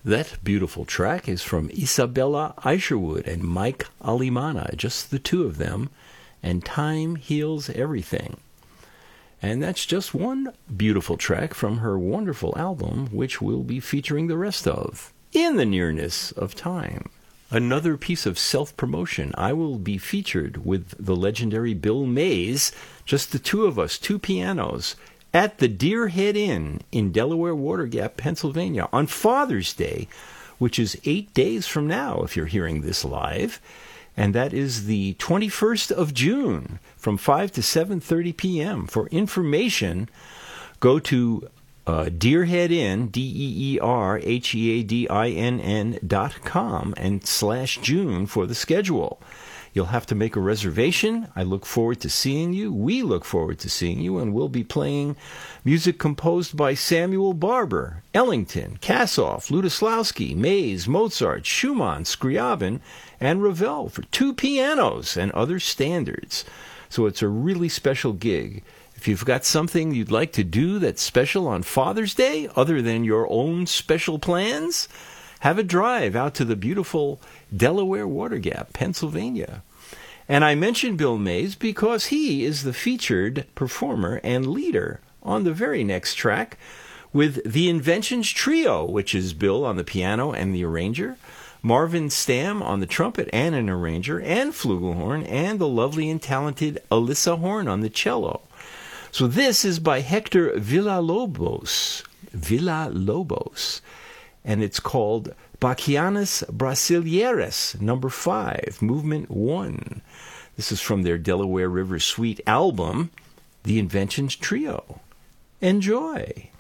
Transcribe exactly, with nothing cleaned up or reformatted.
That beautiful track is from Isabella Isherwood and Mike Alimana, just the two of them, and Time Heals Everything. And that's just one beautiful track from her wonderful album, which we'll be featuring the rest of, In the Nearness of Time. Another piece of self-promotion. I will be featured with the legendary Bill Mays, just the two of us, two pianos, at the Deer Head Inn in Delaware Water Gap, Pennsylvania, on Father's Day, which is eight days from now, if you're hearing this live. And that is the twenty-first of June from five to seven thirty p.m. For information, go to uh, Deerhead Inn, D E E R H E A D I N N dot com and slash June for the schedule. You'll have to make a reservation. I look forward to seeing you. We look forward to seeing you, and we'll be playing music composed by Samuel Barber, Ellington, Kassoff, Lutoslawski, Mays, Mozart, Schumann, Scriabin, and Ravel for two pianos and other standards. So it's a really special gig. If you've got something you'd like to do that's special on Father's Day, other than your own special plans, have a drive out to the beautiful Delaware Water Gap, Pennsylvania. And I mentioned Bill Mays because he is the featured performer and leader on the very next track with the Inventions Trio, which is Bill on the piano and the arranger, Marvin Stamm on the trumpet and an arranger, and flugelhorn, and the lovely and talented Alyssa Horn on the cello. So this is by Hector Villalobos, Villalobos, and it's called Bachianas Brasileiras, number five, movement one. This is from their Delaware River Suite album, The Inventions Trio. Enjoy.